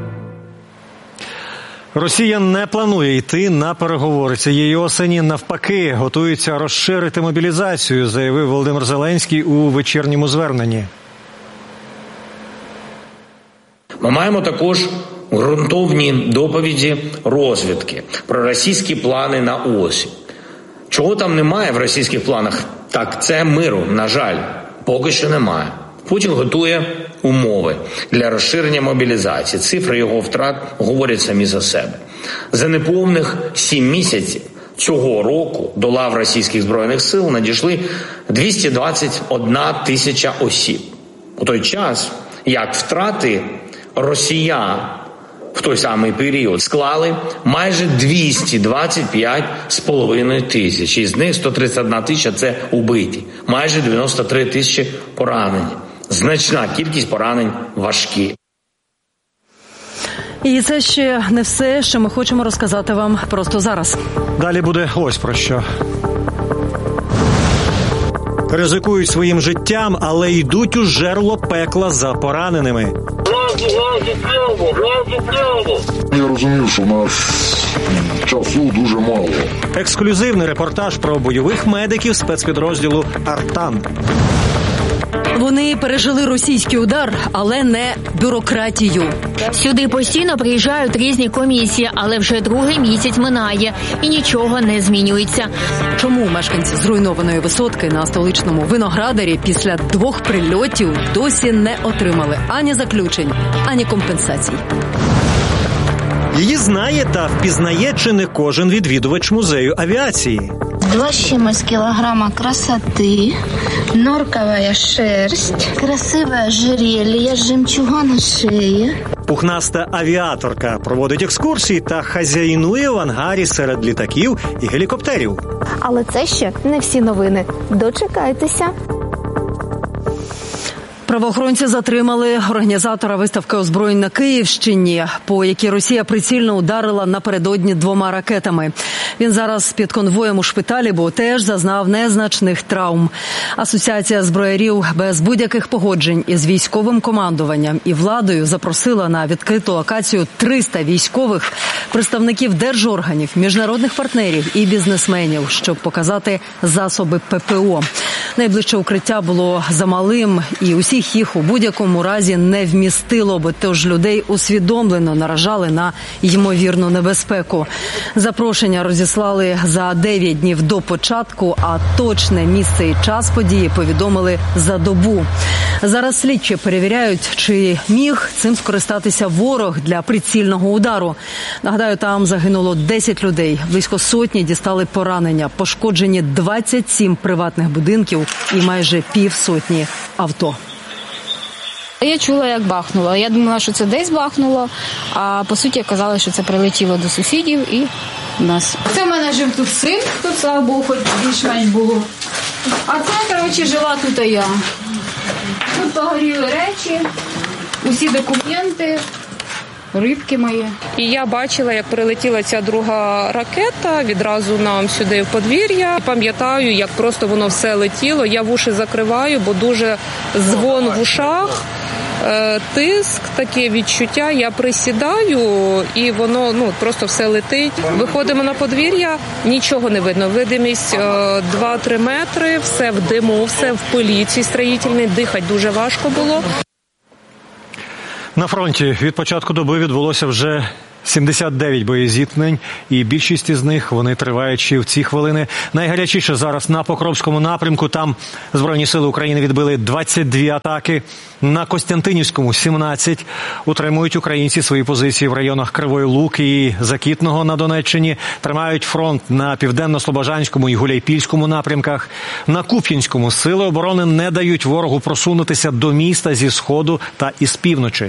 Росія не планує йти на переговори цієї осені. Навпаки, готується розширити мобілізацію, заявив Володимир Зеленський у вечірньому зверненні. Ми маємо також ґрунтовні доповіді розвідки про російські плани на осінь. Чого там немає в російських планах? Так, це миру, на жаль, поки що немає. Путін готує умови для розширення мобілізації. Цифри його втрат говорять самі за себе. За неповних 7 місяців цього року до лав російських Збройних сил надійшли 221 тисяча осіб. У той час, як втрати росіян в той самий період склали майже 225,5 тисяч. Із них 131 тисяча – це убиті. Майже 93 тисячі поранені. Значна кількість поранень важкі. І це ще не все, що ми хочемо розказати вам просто зараз. Далі буде ось про що. Ризикують своїм життям, але йдуть у жерло пекла за пораненими. Я розумію, що у нас часу дуже мало. Ексклюзивний репортаж про бойових медиків спецпідрозділу «Артан». Вони пережили російський удар, але не бюрократію. Сюди постійно приїжджають різні комісії, але вже другий місяць минає і нічого не змінюється. Чому мешканці зруйнованої висотки на столичному Виноградарі після 2 прильотів досі не отримали ані заключень, ані компенсацій? Її знає та впізнає чи не кожен відвідувач музею авіації. 2 с чем-то килограмма красоты, норковая шерсть, красивое ожерелье, жемчуга на шее. Пухнаста авіаторка проводить екскурсії та хазяйнує в ангарі серед літаків і гелікоптерів. Але це ще не всі новини. Дочекайтеся. Правоохоронці затримали організатора виставки озброєнь на Київщині, по якій Росія прицільно ударила напередодні 2 ракетами. Він зараз під конвоєм у шпиталі, бо теж зазнав незначних травм. Асоціація зброярів без будь-яких погоджень із військовим командуванням і владою запросила на відкриту локацію 300 військових, представників держорганів, міжнародних партнерів і бізнесменів, щоб показати засоби ППО. Найближче укриття було замалим, і усіх їх у будь-якому разі не вмістило, бо тож людей усвідомлено наражали на ймовірну небезпеку. Запрошення розіслали за 9 днів до початку, а точне місце і час події повідомили за добу. Зараз слідчі перевіряють, чи міг цим скористатися ворог для прицільного удару. Нагадаю, там загинуло 10 людей, близько сотні дістали поранення, пошкоджені 27 приватних будинків і майже 50 авто. Я чула, як бахнуло. Я думала, що це десь бахнуло, а по суті оказалося, що це прилетіло до сусідів і в нас. Це в мене жив тут син, тут, слава Богу, хоч більш-менш було. А це, коротше, жила тут я. Тут погоріли речі, усі документи, рибки мої. І я бачила, як прилетіла ця друга ракета відразу нам сюди в подвір'я. Пам'ятаю, як просто воно все летіло. Я вуші закриваю, бо дуже дзвон в ушах, тиск, таке відчуття. Я присідаю і воно просто все летить. Виходимо на подвір'я, нічого не видно. Видимість 2-3 метри, все в диму, все в пилі цій строїтельній, дихати дуже важко було. На фронті від початку доби відбулося вже 79 боєзіткнень, і більшість із них вони тривають ще в ці хвилини. Найгарячіше зараз на Покровському напрямку. Там Збройні сили України відбили 22 атаки. На Костянтинівському – 17. Утримують українці свої позиції в районах Кривої Луки і Закітного на Донеччині. Тримають фронт на Південно-Слобожанському і Гуляйпільському напрямках. На Куп'янському сили оборони не дають ворогу просунутися до міста зі сходу та із півночі.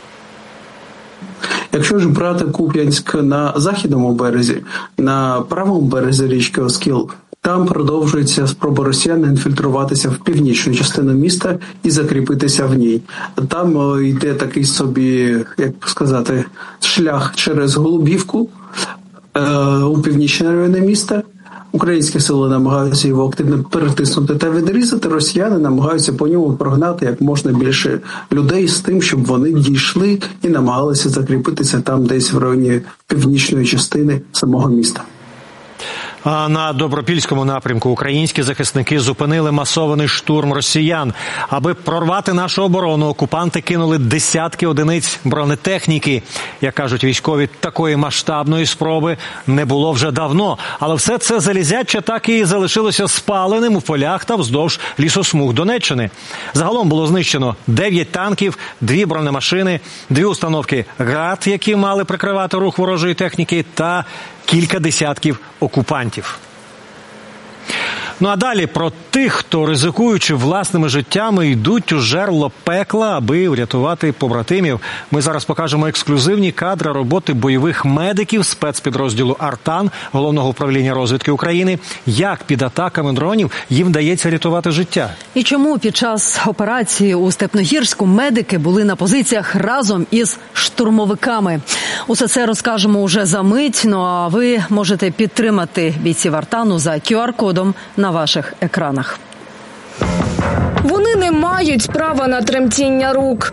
Якщо ж брати Куп'янськ на західному березі, на правому березі річки Оскіл, там продовжується спроба росіян інфільтруватися в північну частину міста і закріпитися в ній. Там йде такий собі, як сказати, шлях через Голубівку у північні райони міста. Українські сили намагаються його активно перетиснути та відрізати, росіяни намагаються по ньому прогнати як можна більше людей з тим, щоб вони дійшли і намагалися закріпитися там десь в районі північної частини самого міста. А на Добропільському напрямку українські захисники зупинили масований штурм росіян. Аби прорвати нашу оборону, окупанти кинули десятки одиниць бронетехніки. Як кажуть військові, такої масштабної спроби не було вже давно. Але все це залізяче так і залишилося спаленим у полях та вздовж лісосмуг Донеччини. Загалом було знищено 9 танків, 2 бронемашини, 2 установки ГРАД, які мали прикривати рух ворожої техніки, та кілька десятків окупантів. Ну а далі про тих, хто, ризикуючи власними життями, йдуть у жерло пекла, аби врятувати побратимів. Ми зараз покажемо ексклюзивні кадри роботи бойових медиків спецпідрозділу «Артан» Головного управління розвідки України. Як під атаками дронів їм вдається рятувати життя. І чому під час операції у Степногірську медики були на позиціях разом із штурмовиками. Усе це розкажемо уже за мить, ну а ви можете підтримати бійців «Артану» за QR-кодом на ваших екранах. Вони не мають права на тремтіння рук.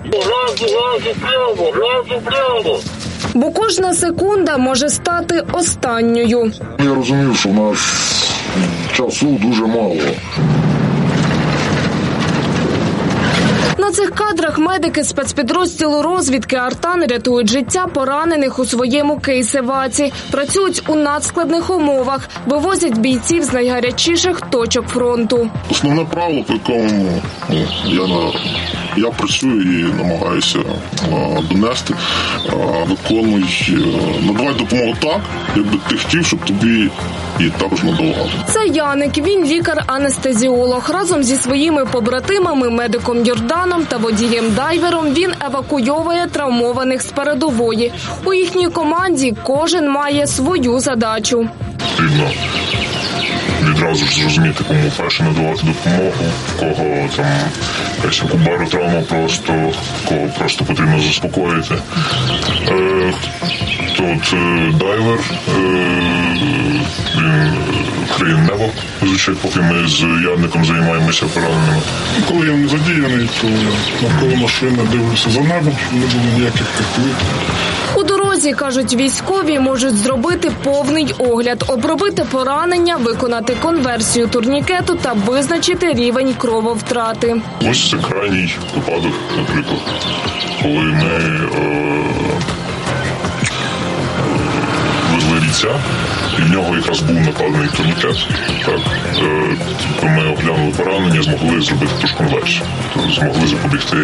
Бо кожна секунда може стати останньою. Я розумів, що в нас часу дуже мало. На цих кадрах медики спецпідрозділу розвідки «Артан» рятують життя поранених у своєму кейсеваці. Працюють у надскладних умовах, вивозять бійців з найгарячіших точок фронту. Основне правило, по якому я працюю і намагаюся донести, виконуй, надавай допомогу так, якби ти хотів, щоб тобі і також надавали. Це Яник, він лікар-анестезіолог. Разом зі своїми побратимами, медиком Йорданом та водієм-дайвером, він евакуйовує травмованих з передової. У їхній команді кожен має свою задачу. Потрібно відразу ж зрозуміти, кому перше надавати допомогу, в кого там якась кубару травма кого просто потрібно заспокоїти. Тут дайвер, він криє небо, звичайно, поки ми з Янником займаємося пораненими. Коли я не задіяний, то навколо машини дивлюся за небом, щоб не було ніяких приколів. У дорозі, кажуть військові, можуть зробити повний огляд, обробити поранення, виконати конверсію турнікету та визначити рівень крововтрати. Ось це крайній випадок, наприклад, коли ми везли бійця, і в нього якраз був накладений турнікет. Так, ми оглянули поранення, змогли зробити тушку легше, змогли запобігти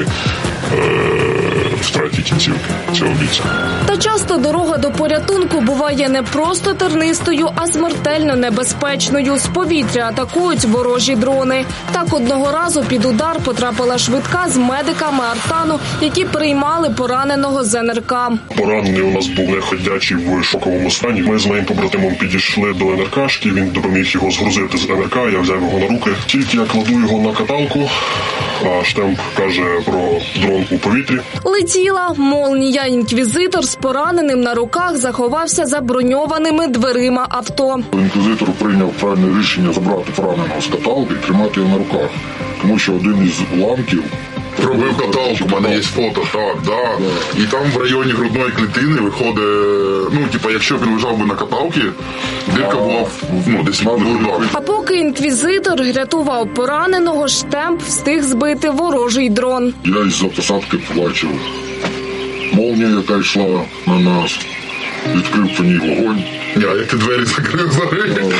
втраті кінцівки цього бійця. Та часто дорога до порятунку буває не просто тернистою, а смертельно небезпечною. З повітря атакують ворожі дрони. Так одного разу під удар потрапила швидка з медиками Артану, які приймали пораненого з НРК. Поранений у нас був неходячий в шоковому стані. Ми з моїм побратимом підійшли до НРКшки, він допоміг його згрузити з НРК, я взяв його на руки. Тільки я кладу його на каталку, а штемп каже про дрон у повітрі. Летіла молнія. Інквізитор з пораненим на руках заховався за броньованими дверима авто. Інквізитор прийняв правильне рішення забрати пораненого з каталки і тримати його на руках, тому що один із уламків пробив каталку, у мене є фото, так, да. І там в районі грудної клітини виходить, якщо б він лежав би на каталці, дирка була десь на грудах. А поки інквізитор рятував пораненого, штемп встиг збити ворожий дрон. Я із-за посадки побачив молнію, яка йшла на нас, відкрив по ній вогонь. Я ти двері закрив взагалі.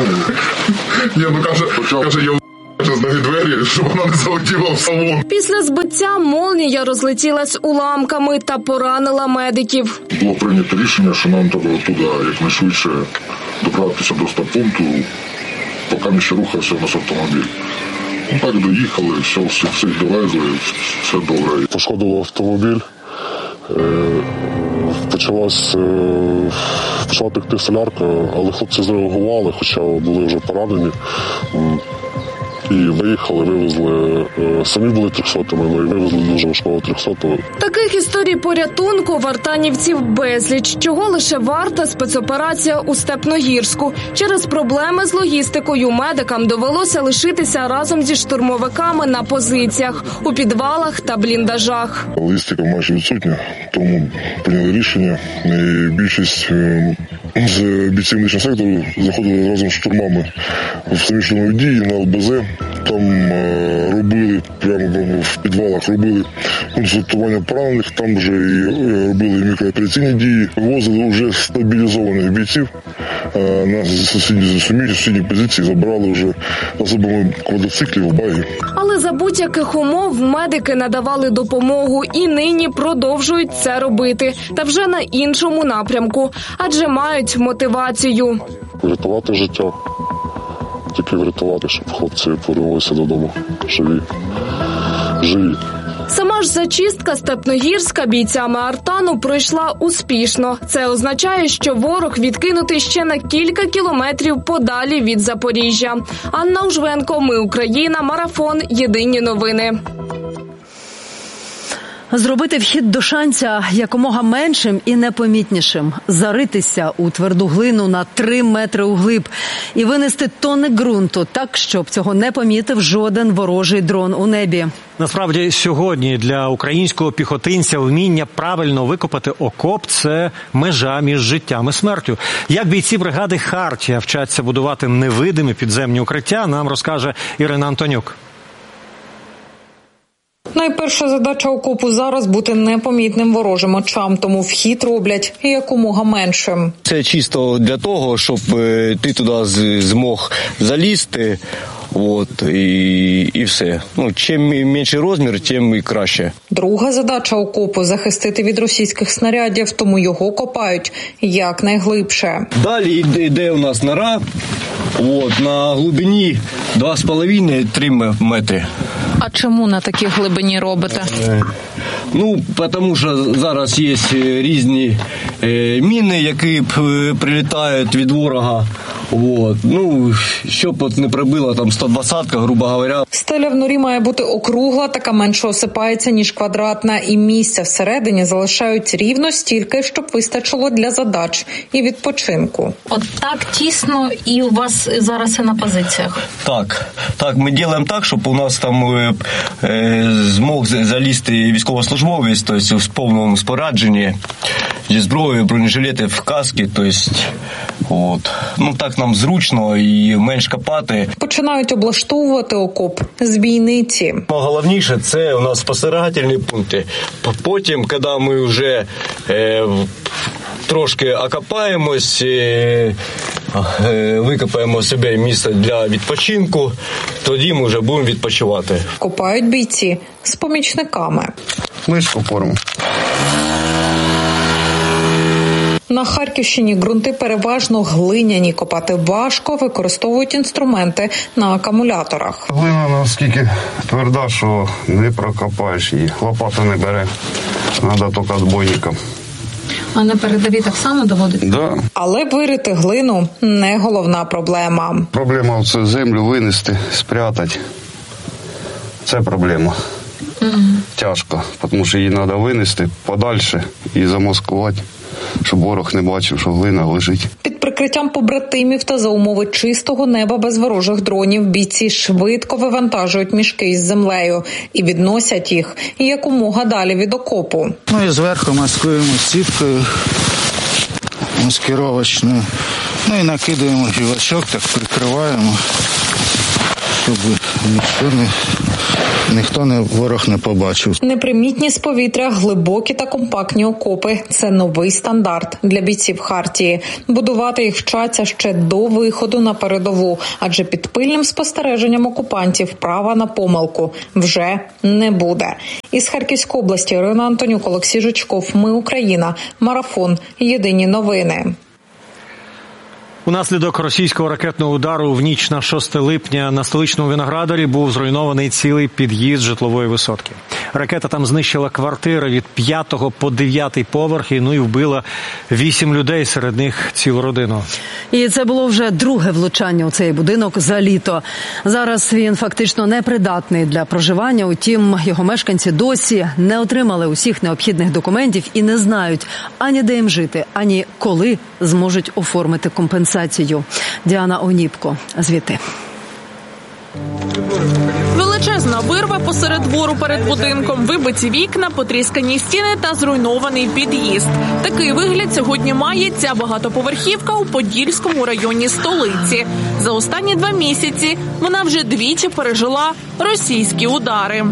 Каже, я з неї двері, щоб вона не залетіла в салон. Після збиття молнія розлетілась уламками та поранила медиків. Було прийнято рішення, що нам треба туди якнайшвидше добратися до стаб-пункту, поки ми ще рухався наш автомобіль. Так доїхали, всіх довезли, все добре. Пошкодило автомобіль, почала текти солярка, але хлопці зреагували, хоча були вже поранені. І виїхали, вивезли, самі були 300-ми, ми вивезли дуже важкого 300-го. Таких історій порятунку в артанівців безліч, чого лише варта спецоперація у Степногірську. Через проблеми з логістикою медикам довелося лишитися разом зі штурмовиками на позиціях, у підвалах та бліндажах. Логістика майже відсутня, тому прийняли рішення. І більшість з бійців медичного сектору заходили разом з штурмами в самі штурмові дії на ЛБЗ. Там робили, прямо в підвалах робили консультування поранених, там вже і робили мікроопераційні дії, вивозили вже стабілізованих бійців на сусідні позиції, забирали вже засобами квадроциклів, баги. Але за будь-яких умов медики надавали допомогу і нині продовжують це робити. Та вже на іншому напрямку, адже мають мотивацію. Врятувати життя. Тільки врятувати, щоб хлопці повернулися додому живі. Сама ж зачистка Степногірська бійцями Артану пройшла успішно. Це означає, що ворог відкинутий ще на кілька кілометрів подалі від Запоріжжя. Анна Ужвенко, Ми Україна, Марафон, Єдині новини. Зробити вхід до Шанця якомога меншим і непомітнішим. Заритися у тверду глину на 3 метри углиб і винести тонни ґрунту так, щоб цього не помітив жоден ворожий дрон у небі. Насправді, сьогодні для українського піхотинця вміння правильно викопати окоп – це межа між життям і смертю. Як бійці бригади «Хартія» вчаться будувати невидимі підземні укриття, нам розкаже Ірина Антонюк. Найперша задача окопу зараз – бути непомітним ворожим очам, тому вхід роблять якомога меншим. Це чисто для того, щоб ти туди змог залізти, і все. Чим менший розмір, тим і краще. Друга задача окопу – захистити від російських снарядів, тому його копають якнайглибше. Далі йде у нас нора, на глибині 2,5-3 метри. А чому на такій глибині робите? Тому що зараз є різні міни, які прилітають від ворога. Щоб не прибила 120-ка, грубо говоря. Стеля в норі має бути округла, така менше осипається, ніж квадратна, і місця всередині залишають рівно стільки, щоб вистачило для задач і відпочинку. От так тісно і у вас зараз і на позиціях? Так, ми робимо так, щоб у нас там змог залізти військовослужбовець, тобто в повному спорядженні, зі зброєю, бронежилети, в каски, так нам зручно і менш копати. Починають облаштовувати окоп з бійниці. Головніше – це у нас спостерігательні пункти. Потім, коли ми вже трошки окопаємось, викопаємо собі місце для відпочинку, тоді ми вже будемо відпочивати. Копають бійці з помічниками. Ми ж копаємо. На Харківщині ґрунти переважно глиняні, копати важко, використовують інструменти на акумуляторах. Глина наскільки тверда, що не прокопаєш її, лопата не бере, треба тільки збойником. А на передовій так само доводиться? Да. Але вирити глину – не головна проблема. Проблема – це землю винести, спрятати. Це проблема. Тяжко, тому що її треба винести подальше і замаскувати, щоб ворог не бачив, що глина лежить. Під прикриттям побратимів та за умови чистого неба без ворожих дронів бійці швидко вивантажують мішки із землею і відносять їх якомога далі від окопу. Ну і зверху маскуємо сіткою маскировочною. Ну і накидаємо гівачок, так прикриваємо, щоб ворог не побачив. Непримітні з повітря, глибокі та компактні окопи – це новий стандарт для бійців Хартії. Будувати їх вчаться ще до виходу на передову, адже під пильним спостереженням окупантів права на помилку вже не буде. Із Харківської області Ірина Антонюк, Олексій Жучков. Ми Україна. Марафон. Єдині новини. Унаслідок російського ракетного удару в ніч на 6 липня на столичному Виноградарі був зруйнований цілий під'їзд житлової висотки. Ракета там знищила квартири від 5 по 9 поверхи, і вбила 8 людей, серед них цілу родину. І це було вже друге влучання у цей будинок за літо. Зараз він фактично непридатний для проживання, утім його мешканці досі не отримали усіх необхідних документів і не знають ані де їм жити, ані коли зможуть оформити компенсацію. Діана Оніпко звідти. Величезна вирва посеред двору перед будинком, вибиті вікна, потріскані стіни та зруйнований під'їзд. Такий вигляд сьогодні має ця багатоповерхівка у Подільському районі столиці. За останні 2 місяці вона вже двічі пережила російські удари.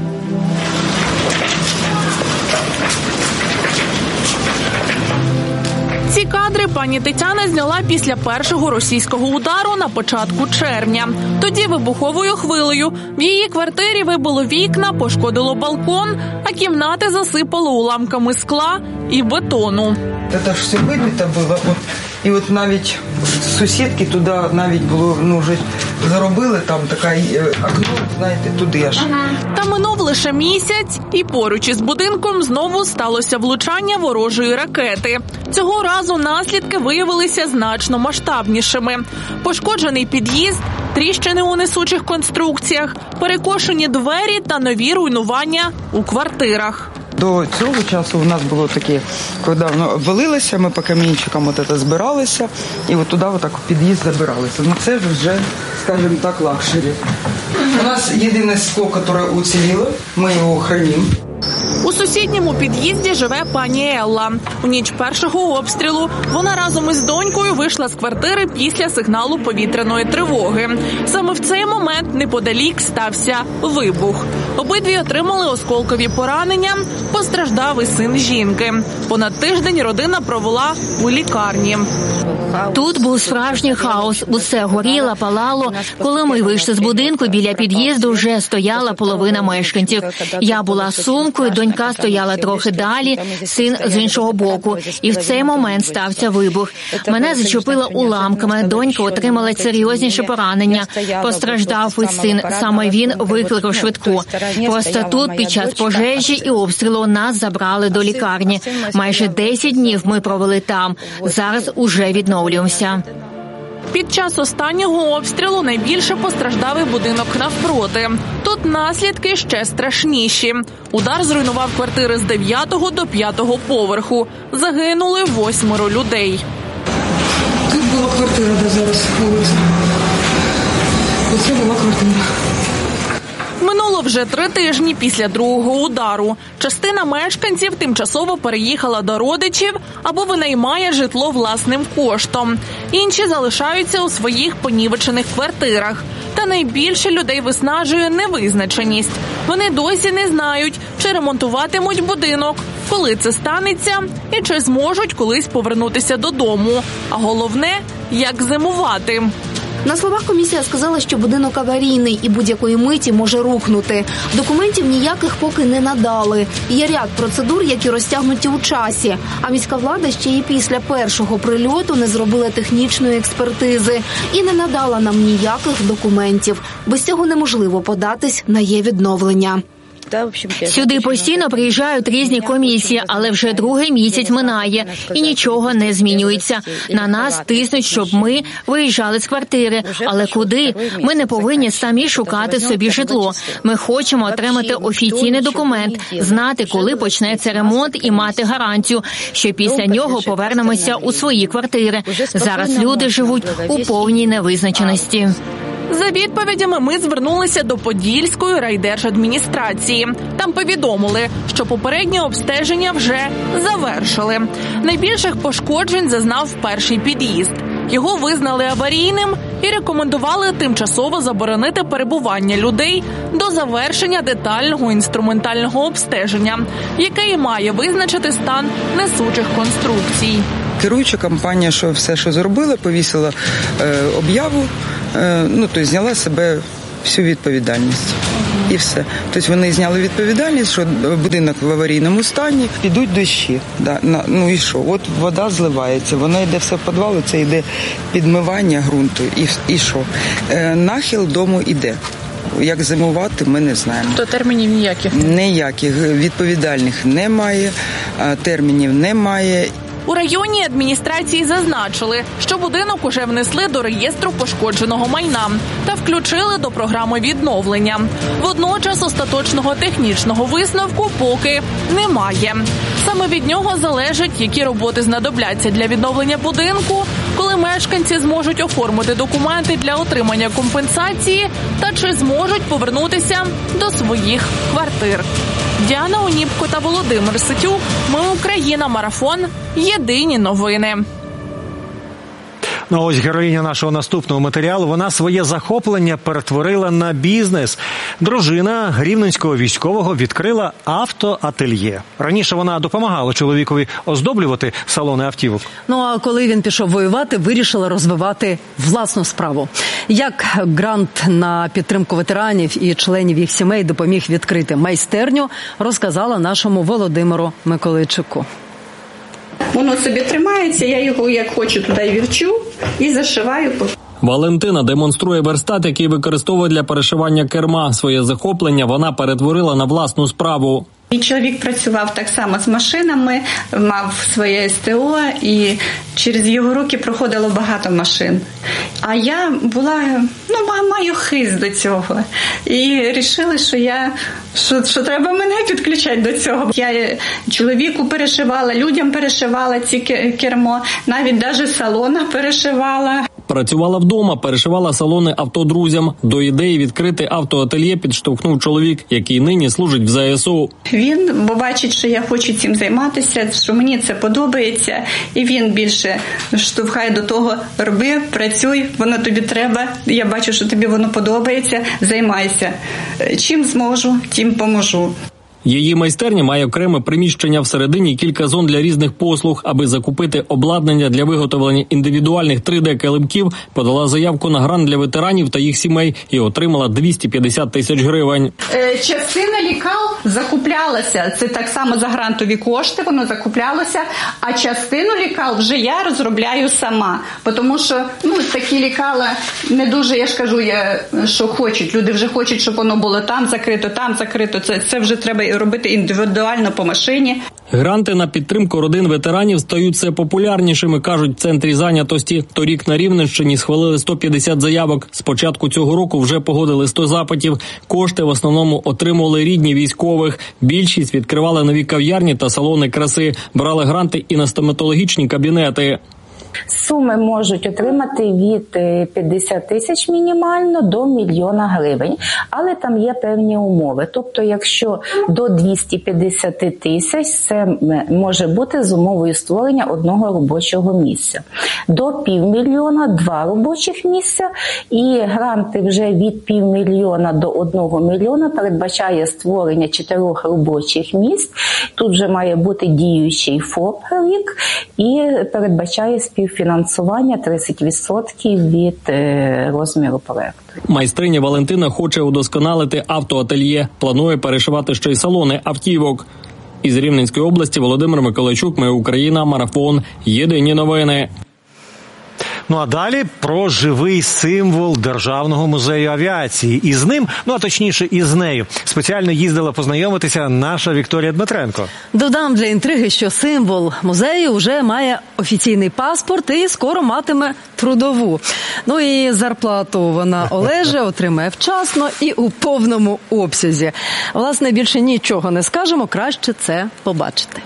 Ці кадри пані Тетяна зняла після першого російського удару на початку червня. Тоді вибуховою хвилею в її квартирі вибило вікна, пошкодило балкон, а кімнати засипало уламками скла і бетону. Це ж все вибито було. І от навіть сусідки туди навіть було, вже заробили там таке окно, знаєте, туди аж. Та минув лише місяць, і поруч із будинком знову сталося влучання ворожої ракети. Цього разу наслідки виявилися значно масштабнішими. Пошкоджений під'їзд, тріщини у несучих конструкціях, перекошені двері та нові руйнування у квартирах. До цього часу у нас було таке, коли воно обвалилося, ми по камінчикам збиралися, і от туди отак в під'їзд забиралися. Це вже, скажімо так, лакшері. У нас єдине скло, яке уціліло, ми його хранимо. У сусідньому під'їзді живе пані Елла. У ніч першого обстрілу вона разом із донькою вийшла з квартири після сигналу повітряної тривоги. Саме в цей момент неподалік стався вибух. Обидві отримали осколкові поранення, постраждав і син жінки. Понад тиждень родина провела у лікарні. Тут був справжній хаос. Усе горіло, палало. Коли ми вийшли з будинку, біля під'їзду вже стояла половина мешканців. Я була з сумкою, донька стояла трохи далі, син з іншого боку. І в цей момент стався вибух. Мене зачепило уламками, донька отримала серйозніші поранення. Постраждав і син, саме він викликав швидку. Просто тут під час пожежі і обстрілу нас забрали до лікарні. Майже 10 днів ми провели там. Зараз уже відновлюємося. Під час останнього обстрілу найбільше постраждав і будинок навпроти. Тут наслідки ще страшніші. Удар зруйнував квартири з 9 до 5 поверху. Загинули 8 людей. Тут була квартира, де зараз вулиця. Оце була квартира. Минуло вже 3 тижні після другого удару. Частина мешканців тимчасово переїхала до родичів або винаймає житло власним коштом. Інші залишаються у своїх понівечених квартирах. Та найбільше людей виснажує невизначеність. Вони досі не знають, чи ремонтуватимуть будинок, коли це станеться і чи зможуть колись повернутися додому. А головне – як зимувати. На словах комісія сказала, що будинок аварійний і будь-якої миті може рухнути. Документів ніяких поки не надали. Є ряд процедур, які розтягнуті у часі. А міська влада ще і після першого прильоту не зробила технічної експертизи і не надала нам ніяких документів. Без цього неможливо податись на є-відновлення. Сюди постійно приїжджають різні комісії, але вже другий місяць минає і нічого не змінюється. На нас тиснуть, щоб ми виїжджали з квартири. Але куди? Ми не повинні самі шукати собі житло. Ми хочемо отримати офіційний документ, знати, коли почнеться ремонт і мати гарантію, що після нього повернемося у свої квартири. Зараз люди живуть у повній невизначеності. За відповідями ми звернулися до Подільської райдержадміністрації. Там повідомили, що попереднє обстеження вже завершили. Найбільших пошкоджень зазнав перший під'їзд. Його визнали аварійним і рекомендували тимчасово заборонити перебування людей до завершення детального інструментального обстеження, яке і має визначити стан несучих конструкцій. Керуюча компанія, що все, що зробила, повісила об'яву, тобто зняла з себе всю відповідальність. І все. Тобто вони зняли відповідальність, що будинок в аварійному стані, підуть дощі. І що? От вода зливається, вона йде все в підвал, це йде підмивання ґрунту. І що? Нахил дому йде. Як зимувати, ми не знаємо. То термінів ніяких? Ніяких. Відповідальних немає, термінів немає. У районній адміністрації зазначили, що будинок уже внесли до реєстру пошкодженого майна та включили до програми відновлення. Водночас остаточного технічного висновку поки немає. Саме від нього залежить, які роботи знадобляться для відновлення будинку, коли мешканці зможуть оформити документи для отримання компенсації та чи зможуть повернутися до своїх квартир. Діана Оніпко та Володимир Ситюк. Ми Україна. Марафон. Єдині новини. Ось героїня нашого наступного матеріалу. Вона своє захоплення перетворила на бізнес. Дружина рівненського військового відкрила автоательє. Раніше вона допомагала чоловікові оздоблювати салони автівок. А коли він пішов воювати, вирішила розвивати власну справу. Як грант на підтримку ветеранів і членів їх сімей допоміг відкрити майстерню, розказала нашому Володимиру Миколайчуку. Воно собі тримається, я його як хочу туди вірчу і зашиваю. Валентина демонструє верстат, який використовує для перешивання керма. Своє захоплення вона перетворила на власну справу. Мій чоловік працював так само з машинами, мав своє СТО, і через його руки проходило багато машин. А я була, маю хист до цього. І вирішили, що треба мене підключати до цього. Я чоловіку перешивала, людям перешивала ці кермо, навіть салона перешивала. Працювала вдома, перешивала салони авто друзям. До ідеї відкрити автоательє підштовхнув чоловік, який нині служить в ЗСУ. Він, бо бачить, що я хочу цим займатися, що мені це подобається, і він більше штовхає до того: роби, працюй, воно тобі треба, я бачу, що тобі воно подобається, займайся. Чим зможу, тим поможу. Її майстерня має окреме приміщення всередині, кілька зон для різних послуг. Аби закупити обладнання для виготовлення індивідуальних 3D-килимків, подала заявку на грант для ветеранів та їх сімей і отримала 250 тисяч гривень. Частина лікал закуплялася, це так само за грантові кошти, воно закуплялося, а частину лікал вже я розробляю сама. Тому що такі лікала не дуже, я ж кажу, що хочуть. Люди вже хочуть, щоб воно було там закрито. Це вже треба робити індивідуально по машині. Гранти на підтримку родин ветеранів стають все популярнішими, кажуть в центрі зайнятості. Торік на Рівненщині схвалили 150 заявок. З початку цього року вже погодили 100 запитів. Кошти в основному отримували рідні військових. Більшість відкривали нові кав'ярні та салони краси. Брали гранти і на стоматологічні кабінети. Суми можуть отримати від 50 тисяч мінімально до 1 мільйона гривень, але там є певні умови. Тобто, якщо до 250 тисяч, це може бути з умовою створення одного робочого місця. До 500 000 – 2 робочих місця, і гранти вже від 500 000 до 1 мільйона передбачає створення 4 робочих місць. Тут вже має бути діючий ФОП рік і передбачає співфінансування 30% від розміру проекту. Майстриня Валентина хоче удосконалити автоательє. Планує перешивати ще й салони автівок. Із Рівненської області Володимир Миколайчук, Ми Україна, Марафон. Єдині новини. Ну а далі про живий символ Державного музею авіації. І з ним, а точніше із нею, спеціально їздила познайомитися наша Вікторія Дмитренко. Додам для інтриги, що символ музею вже має офіційний паспорт і скоро матиме трудову. Ну і зарплату вона Олеже отримає вчасно і у повному обсязі. Власне, більше нічого не скажемо, краще це побачити.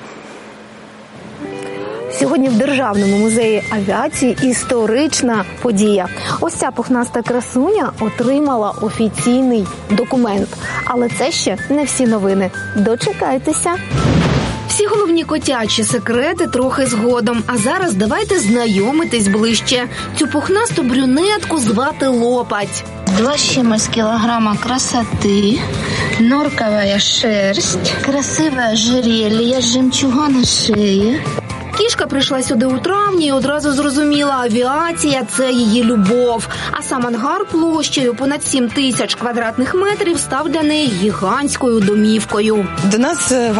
Сьогодні в Державному музеї авіації історична подія. Ось ця пухнаста красуня отримала офіційний документ. Але це ще не всі новини. Дочекайтеся. Всі головні котячі секрети трохи згодом. А зараз давайте знайомитись ближче. Цю пухнасту брюнетку звати Лопать. 2 с чем-то килограмма красоты, норковая шерсть, красивое ожерелье, жемчуга на шее. Кішка прийшла сюди у травні і одразу зрозуміла, авіація – це її любов. А сам ангар площею понад 7 000 квадратних метрів став для неї гігантською домівкою. До нас